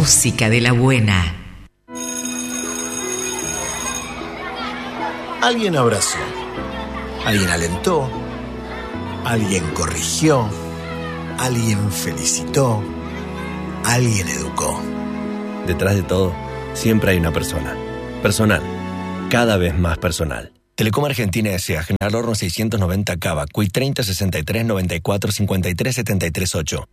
música de la buena. Alguien abrazó, alguien alentó, alguien corrigió, alguien felicitó, alguien educó. Detrás de todo, siempre hay una persona. Personal. Cada vez más personal. Telecom Argentina S.A. General Horno 690 Cava, CUI 30 63 94 53 73 8.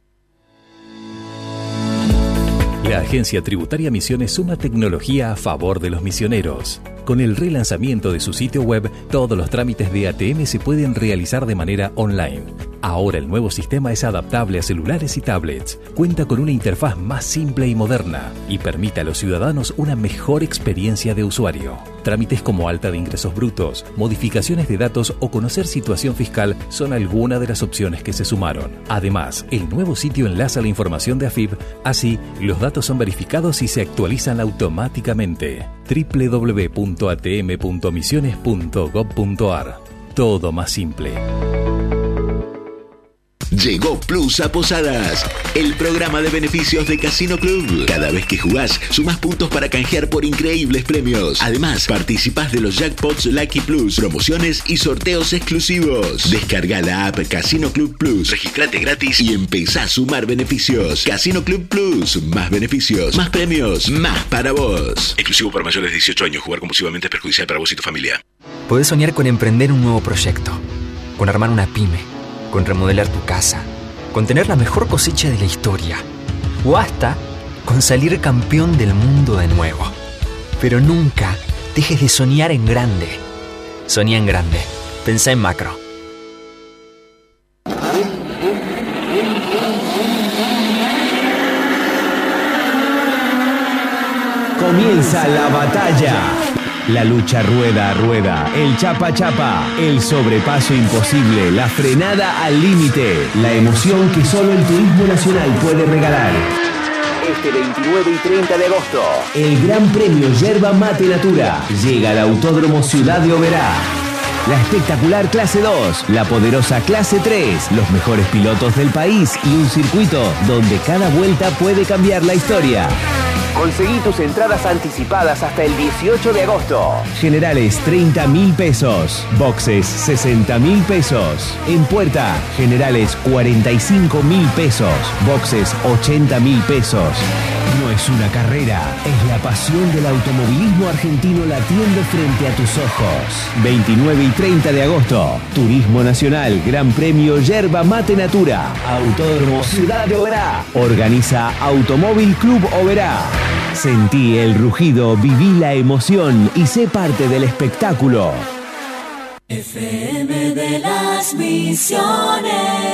La Agencia Tributaria Misiones suma tecnología a favor de los misioneros. Con el relanzamiento de su sitio web, todos los trámites de ATM se pueden realizar de manera online. Ahora el nuevo sistema es adaptable a celulares y tablets, cuenta con una interfaz más simple y moderna y permite a los ciudadanos una mejor experiencia de usuario. Trámites como alta de ingresos brutos, modificaciones de datos o conocer situación fiscal son algunas de las opciones que se sumaron. Además, el nuevo sitio enlaza la información de AFIP, así los datos son verificados y se actualizan automáticamente. www.atm.misiones.gov.ar. Todo más simple. Llegó Plus a Posadas, el programa de beneficios de Casino Club. Cada vez que jugás, sumás puntos para canjear por increíbles premios. Además, participás de los Jackpots Lucky Plus, promociones y sorteos exclusivos. Descarga la app Casino Club Plus, registrate gratis y empezá a sumar beneficios. Casino Club Plus, más beneficios, más premios, más para vos. Exclusivo para mayores de 18 años. Jugar compulsivamente es perjudicial para vos y tu familia. Podés soñar con emprender un nuevo proyecto, con armar una pyme, con remodelar tu casa, con tener la mejor cosecha de la historia, o hasta con salir campeón del mundo de nuevo. Pero nunca dejes de soñar en grande. Soñá en grande. Pensá en macro. Comienza la batalla. La lucha rueda a rueda, el chapa chapa, el sobrepaso imposible, la frenada al límite, la emoción que solo el Turismo Nacional puede regalar. Este 29 y 30 de agosto, el Gran Premio Yerba Mate Natura llega al Autódromo Ciudad de Oberá. La espectacular Clase 2, la poderosa Clase 3, los mejores pilotos del país y un circuito donde cada vuelta puede cambiar la historia. Conseguí tus entradas anticipadas hasta el 18 de agosto. Generales 30.000 pesos. Boxes 60.000 pesos. En puerta, generales 45.000 pesos. Boxes 80.000 pesos. No es una carrera, es la pasión del automovilismo argentino latiendo frente a tus ojos. 29 y 30 de agosto, Turismo Nacional, Gran Premio Yerba Mate Natura, Autódromo Ciudad de Oberá. Organiza Automóvil Club Oberá. Sentí el rugido, viví la emoción y sé parte del espectáculo. FM de las Misiones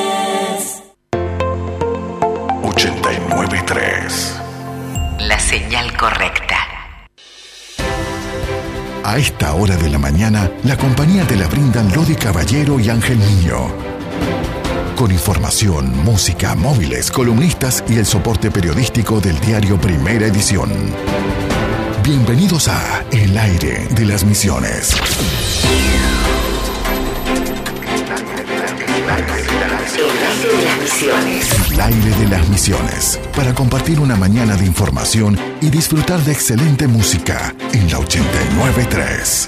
89.3. La señal correcta. A esta hora de la mañana, la compañía te la brindan Lodi Caballero y Ángel Niño. Con información, música, móviles, columnistas y el soporte periodístico del diario Primera Edición. Bienvenidos a El Aire de las Misiones. El Aire de las Misiones. Para compartir una mañana de información y disfrutar de excelente música en la 89.3.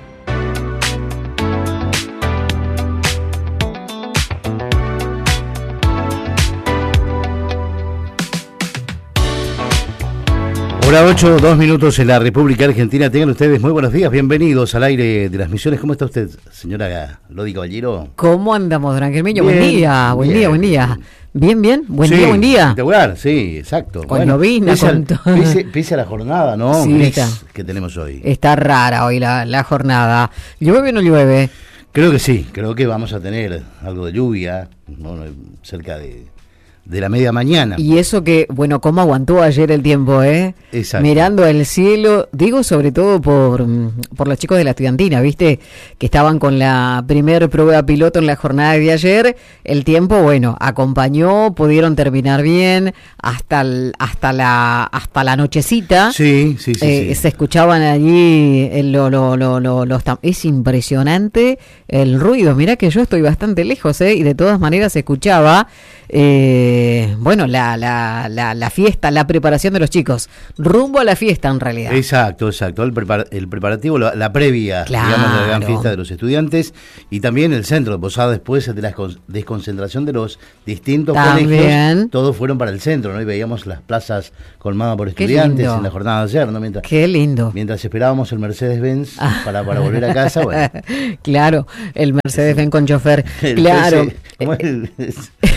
Hora 8, 2 minutos en la República Argentina. Tengan ustedes muy buenos días, bienvenidos al Aire de las Misiones. ¿Cómo está usted, señora Lodi Caballero? ¿Cómo andamos, don Ángel Miño? Bien, Buen día. Buen día. Bien, buen sí, día, buen día. Espectacular, sí, exacto. Con bueno, llovizna, con todo. Pese a la jornada, ¿no? Sí, Gris está. que tenemos hoy. Está rara hoy la jornada. ¿Llueve o no llueve? Creo que sí, creo que vamos a tener algo de lluvia, ¿no? Cerca de la media mañana. Y eso que, bueno, cómo aguantó ayer el tiempo, ¿eh? Exacto. Mirando el cielo, digo sobre todo por los chicos de la estudiantina, ¿viste? Que estaban con la primer prueba piloto en la jornada de ayer. El tiempo, bueno, acompañó, pudieron terminar bien hasta la nochecita. Sí. Se escuchaban allí es impresionante el ruido. Mirá que yo estoy bastante lejos, y de todas maneras se escuchaba. bueno, la fiesta, la preparación de los chicos, rumbo a la fiesta en realidad. Exacto, el preparativo, la previa, digamos, de la gran fiesta de los estudiantes, y también el centro de Posada después de la desconcentración de los distintos colegios, todos fueron para el centro, ¿no? Y veíamos las plazas colmadas por estudiantes en la jornada de ayer, ¿no? Qué lindo. Mientras esperábamos el Mercedes-Benz para volver a casa, bueno. Claro, el Mercedes-Benz con chofer, claro. ¿Cómo es?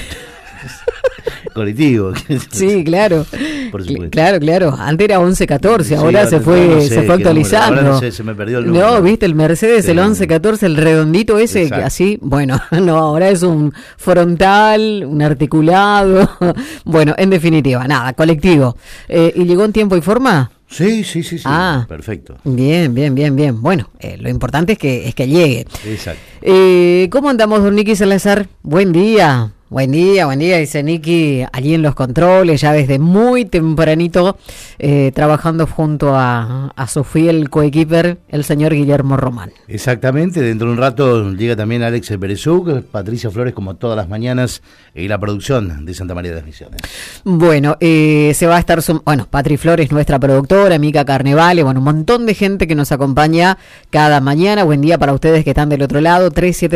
Colectivo. Sí, claro. Por supuesto. Claro. Antes era 1114, ahora se fue actualizando. Ahora no sé, se me perdió el número. No, viste, el Mercedes, el 1114, el redondito ese, exacto. Así, bueno, no, ahora es un frontal, un articulado. Bueno, en definitiva, nada, colectivo. ¿Y llegó en tiempo y forma? Sí, perfecto. Bien. Bueno, lo importante es que llegue. Exacto. ¿Cómo andamos, don Nicky Salazar? Buen día, dice Nicky, allí en los controles, ya desde muy tempranito, trabajando junto a su fiel coequiper, el señor Guillermo Román. Exactamente, dentro de un rato llega también Alex Perezuk, Patricia Flores, como todas las mañanas, y la producción de Santa María de las Misiones. Bueno, se va a estar, Patri Flores, nuestra productora, Mica Carnevale, bueno, un montón de gente que nos acompaña cada mañana. Buen día para ustedes que están del otro lado,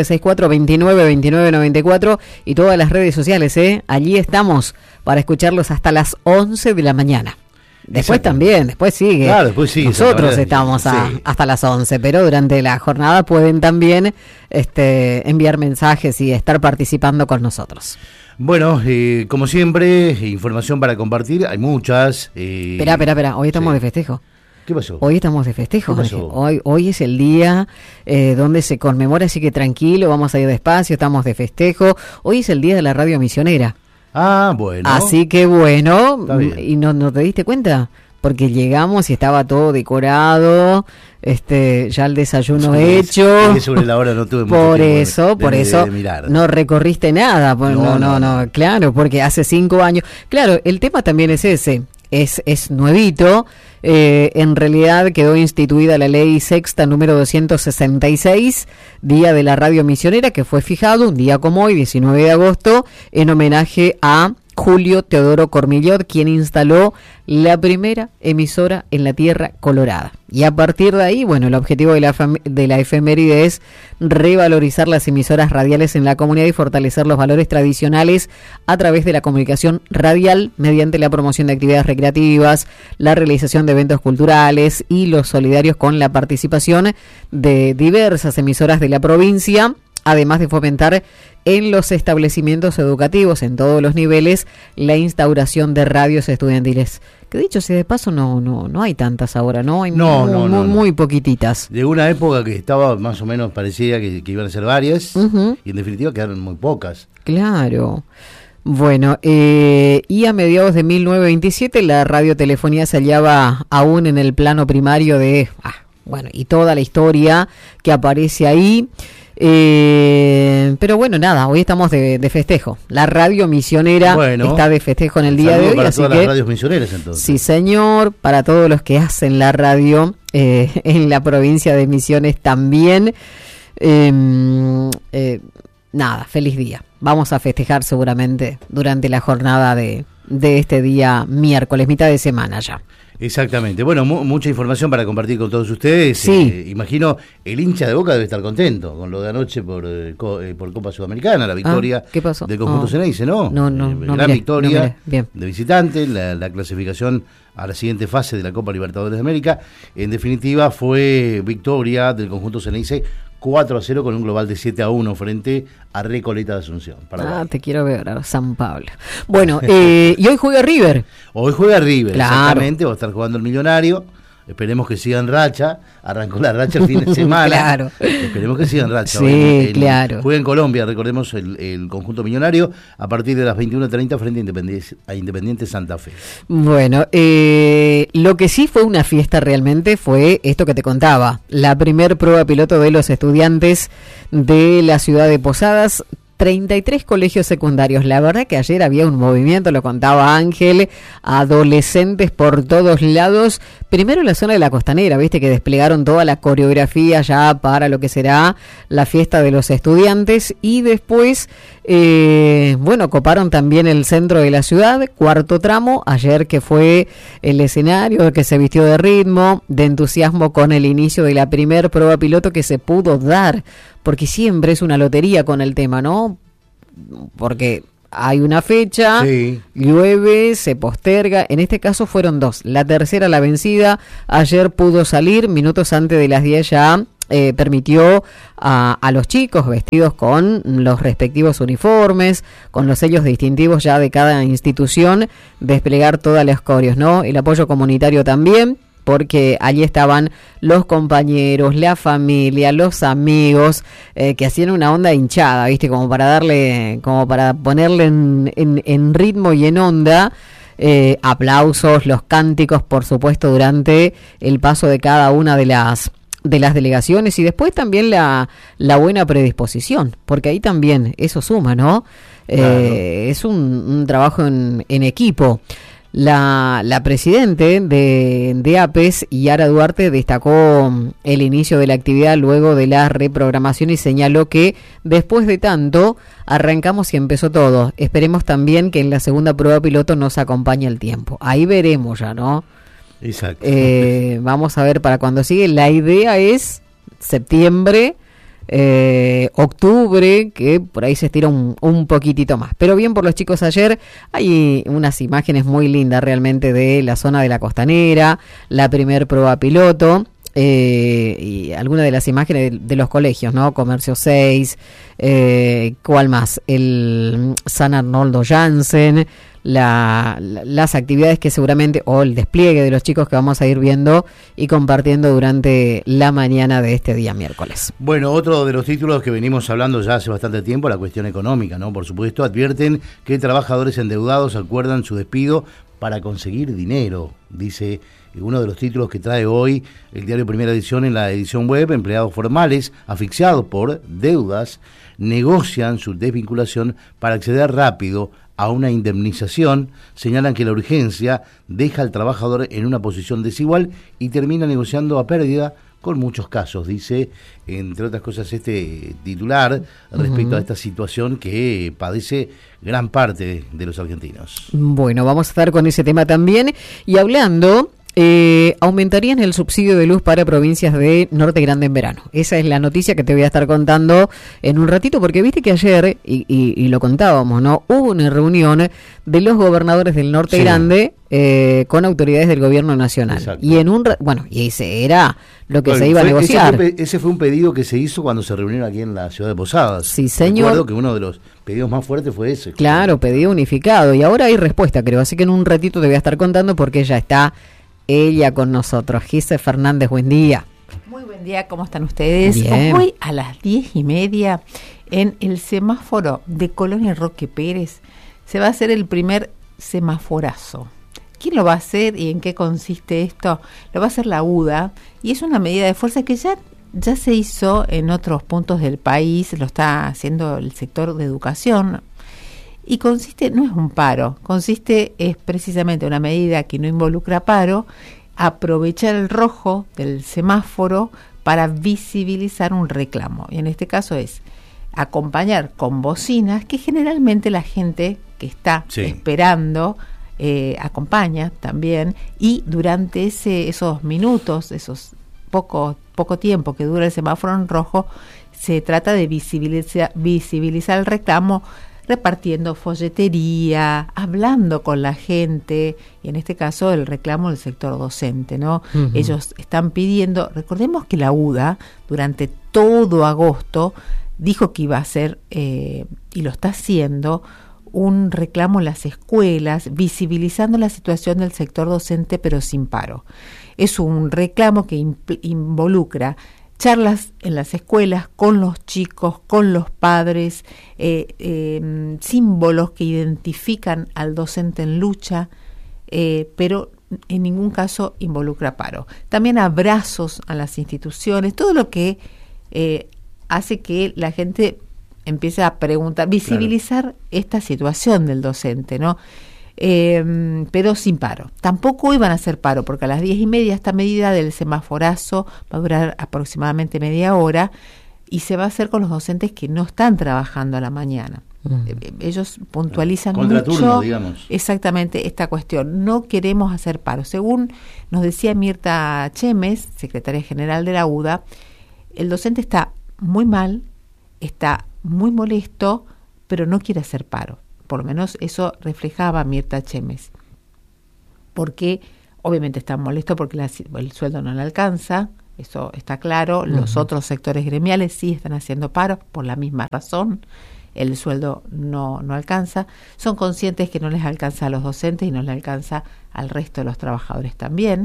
3764-292994 y todas las redes sociales, allí estamos para escucharlos hasta las 11 de la mañana. Después sigue. Claro, después sigue. Nosotros estamos hasta las 11, pero durante la jornada pueden también enviar mensajes y estar participando con nosotros. Bueno, como siempre, información para compartir, hay muchas. Espera, hoy estamos de festejo. ¿Qué pasó? Hoy estamos de festejo, hoy es el día donde se conmemora, así que tranquilo, vamos a ir despacio, estamos de festejo. Hoy es el día de la radio misionera. Ah, bueno. Así que bueno, ¿y no te diste cuenta? Porque llegamos y estaba todo decorado, ya el desayuno hecho. Sobre la hora no tuve mucho por tiempo eso de mirar. No recorriste nada. No, claro, porque hace 5 años. Claro, el tema también es ese. Es nuevito, en realidad quedó instituida la ley sexta número 266, Día de la Radio Misionera, que fue fijado un día como hoy, 19 de agosto, en homenaje a Julio Teodoro Cormillot, quien instaló la primera emisora en la Tierra Colorada. Y a partir de ahí, bueno, el objetivo de la efeméride es revalorizar las emisoras radiales en la comunidad y fortalecer los valores tradicionales a través de la comunicación radial mediante la promoción de actividades recreativas, la realización de eventos culturales y los solidarios con la participación de diversas emisoras de la provincia, además de fomentar en los establecimientos educativos en todos los niveles la instauración de radios estudiantiles. Que dicho sea de paso, no hay tantas ahora, ¿no? Hay muy poquititas. De una época que estaba más o menos, parecía que iban a ser varias, y en definitiva quedaron muy pocas. Claro. Bueno, y a mediados de 1927 la radiotelefonía se hallaba aún en el plano primario y toda la historia que aparece ahí. Pero bueno, nada, hoy estamos de festejo. La radio misionera está de festejo en el día de hoy. Para todas las radios misioneras, entonces. Sí, señor, para todos los que hacen la radio en la provincia de Misiones también. Nada, feliz día. Vamos a festejar seguramente durante la jornada de este día miércoles, mitad de semana ya. Exactamente. Bueno, mucha información para compartir con todos ustedes. Sí. Imagino el hincha de Boca debe estar contento con lo de anoche por Copa Sudamericana, la victoria del conjunto Ceneice, ¿no? No, gran victoria bien. De visitante, la clasificación a la siguiente fase de la Copa Libertadores de América. En definitiva, fue victoria del conjunto Ceneice 4-0 con un global de 7-1 frente a Recoleta de Asunción. Te quiero ver a San Pablo. Bueno, y hoy juega River. Hoy juega River, claro. Exactamente, va a estar jugando el Millonario. Esperemos que siga en racha. Arrancó la racha el fin de semana. Claro. Esperemos que siga en racha. Sí, claro. Juega en Colombia, recordemos el conjunto millonario, a partir de las 21:30 frente a Independiente Santa Fe. Bueno, lo que sí fue una fiesta realmente fue esto que te contaba. La primer prueba piloto de los estudiantes de la ciudad de Posadas 33 colegios secundarios. La verdad que ayer había un movimiento, lo contaba Ángel, adolescentes por todos lados. Primero en la zona de la Costanera, viste que desplegaron toda la coreografía ya para lo que será la fiesta de los estudiantes, y después, coparon también el centro de la ciudad, cuarto tramo, ayer que fue el escenario que se vistió de ritmo, de entusiasmo con el inicio de la primer prueba piloto que se pudo dar, porque siempre es una lotería con el tema, ¿no? Porque hay una fecha, sí, llueve, se posterga, en este caso fueron 2, la tercera la vencida, ayer pudo salir, minutos antes de las 10 ya permitió a los chicos vestidos con los respectivos uniformes, con los sellos distintivos ya de cada institución, desplegar todas las coreos, ¿no? El apoyo comunitario también, porque allí estaban los compañeros, la familia, los amigos, que hacían una onda hinchada, ¿viste? Como para ponerle en ritmo y en onda. Aplausos, los cánticos, por supuesto, durante el paso de cada una de las delegaciones, y después también la buena predisposición, porque ahí también eso suma, ¿no? Claro. Es un trabajo en equipo. La presidente de APES, Yara Duarte, destacó el inicio de la actividad luego de la reprogramación y señaló que después de tanto arrancamos y empezó todo. Esperemos también que en la segunda prueba piloto nos acompañe el tiempo. Ahí veremos ya, ¿no? Exacto. Vamos a ver para cuando sigue. La idea es septiembre, octubre, que por ahí se estira un poquitito más. Pero bien por los chicos ayer. Hay unas imágenes muy lindas realmente de la zona de la Costanera, la primer prueba piloto, y algunas de las imágenes de los colegios, ¿no? Comercio 6, ¿cuál más? El San Arnoldo Jansen, las actividades que seguramente, o el despliegue de los chicos que vamos a ir viendo y compartiendo durante la mañana de este día miércoles. Bueno, otro de los títulos que venimos hablando ya hace bastante tiempo, la cuestión económica, ¿no? Por supuesto, advierten que trabajadores endeudados acuerdan su despido para conseguir dinero, dice uno de los títulos que trae hoy el diario Primera Edición en la edición web. Empleados formales asfixiados por deudas negocian su desvinculación para acceder rápido a una indemnización. Señalan que la urgencia deja al trabajador en una posición desigual y termina negociando a pérdida con muchos casos, dice, entre otras cosas, este titular respecto a esta situación que padece gran parte de los argentinos. Bueno, vamos a estar con ese tema también, y hablando, aumentarían el subsidio de luz para provincias de Norte Grande en verano. Esa es la noticia que te voy a estar contando en un ratito, porque viste que ayer, y lo contábamos, ¿no? Hubo una reunión de los gobernadores del Norte Grande con autoridades del gobierno nacional. Exacto. Y y ese era lo que se iba a negociar. Ese fue un pedido que se hizo cuando se reunieron aquí en la ciudad de Posadas. Sí, señor. Recuerdo que uno de los pedidos más fuertes fue ese. Claro, pedido unificado. Y ahora hay respuesta, creo. Así que en un ratito te voy a estar contando, porque ya está ella con nosotros. Gise Fernández, buen día. Muy buen día, ¿cómo están ustedes? Bien. Hoy a las 10:30 en el semáforo de Colonia Roque Pérez se va a hacer el primer semaforazo. ¿Quién lo va a hacer y en qué consiste esto? Lo va a hacer la UDA, y es una medida de fuerza que ya se hizo en otros puntos del país, lo está haciendo el sector de educación. Y consiste, no es un paro, es precisamente una medida que no involucra paro, aprovechar el rojo del semáforo para visibilizar un reclamo. Y en este caso es acompañar con bocinas, que generalmente la gente que está esperando acompaña también, y durante esos minutos, esos poco tiempo que dura el semáforo en rojo, se trata de visibilizar el reclamo, repartiendo folletería, hablando con la gente, y en este caso el reclamo del sector docente, ¿no? Uh-huh. Ellos están pidiendo, recordemos que la UDA durante todo agosto dijo que iba a hacer, y lo está haciendo, un reclamo en las escuelas, visibilizando la situación del sector docente pero sin paro. Es un reclamo que involucra charlas en las escuelas con los chicos, con los padres, símbolos que identifican al docente en lucha, pero en ningún caso involucra paro. También abrazos a las instituciones, todo lo que hace que la gente empiece a preguntar, visibilizar esta situación del docente, ¿no? Pero sin paro. Tampoco iban a hacer paro, porque a las 10:30 esta medida del semaforazo va a durar aproximadamente media hora y se va a hacer con los docentes que no están trabajando a la mañana. Ellos puntualizan mucho, digamos. Exactamente esta cuestión. No queremos hacer paro. Según nos decía Mirta Chemes, secretaria general de la UDA, el docente está muy mal, está muy molesto, pero no quiere hacer paro. Por lo menos eso reflejaba Mirta Chemes. Porque obviamente está molesto porque el sueldo no le alcanza, eso está claro. Los otros sectores gremiales sí están haciendo paro por la misma razón. El sueldo no alcanza. Son conscientes que no les alcanza a los docentes y no les alcanza al resto de los trabajadores también.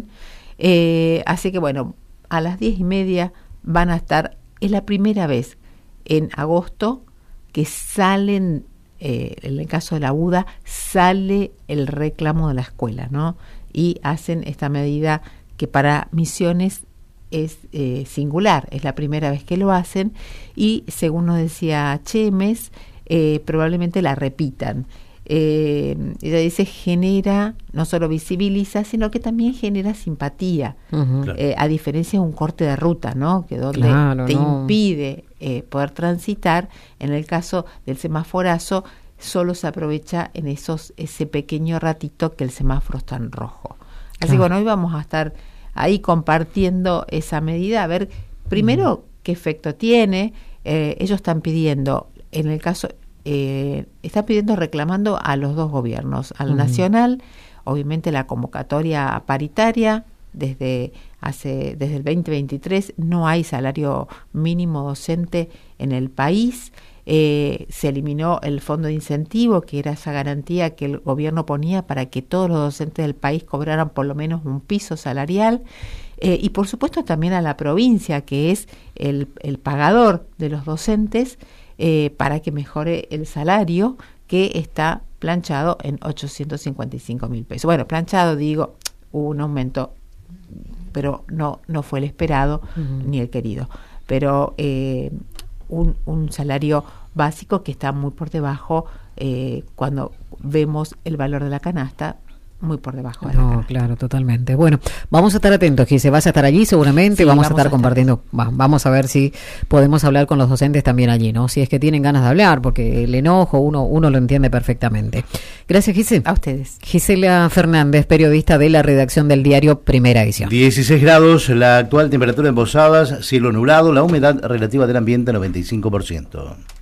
Así que bueno, a las 10:30 van a estar, es la primera vez en agosto que salen, en el caso de la UDA, sale el reclamo de la escuela, ¿no? Y hacen esta medida que para Misiones es singular, es la primera vez que lo hacen y según nos decía Chemes, probablemente la repitan. Ella dice, genera, no solo visibiliza, sino que también genera simpatía, a diferencia de un corte de ruta, ¿no? Que donde te impide poder transitar. En el caso del semaforazo solo se aprovecha en ese pequeño ratito que el semáforo está en rojo. Así que bueno, hoy vamos a estar ahí compartiendo esa medida, a ver primero qué efecto tiene. Ellos están pidiendo, en el caso, están pidiendo, reclamando a los dos gobiernos, al nacional, obviamente la convocatoria paritaria, desde el 2023 no hay salario mínimo docente en el país. Se eliminó el fondo de incentivo, que era esa garantía que el gobierno ponía para que todos los docentes del país cobraran por lo menos un piso salarial, y por supuesto también a la provincia, que es el pagador de los docentes, para que mejore el salario, que está planchado en 855.000 pesos. Bueno, planchado digo, hubo un aumento, pero no fue el esperado ni el querido, pero un salario básico que está muy por debajo, cuando vemos el valor de la canasta, muy por debajo de la canasta. Claro, totalmente. Bueno, vamos a estar atentos, Gise, vas a estar allí seguramente, sí, vamos a estar compartiendo, vamos a ver si podemos hablar con los docentes también allí, ¿no? Si es que tienen ganas de hablar, porque el enojo uno lo entiende perfectamente. Gracias, Gise. A ustedes. Gisela Fernández, periodista de la redacción del diario Primera Edición. 16 grados, la actual temperatura en Posadas, cielo nublado, la humedad relativa del ambiente 95%.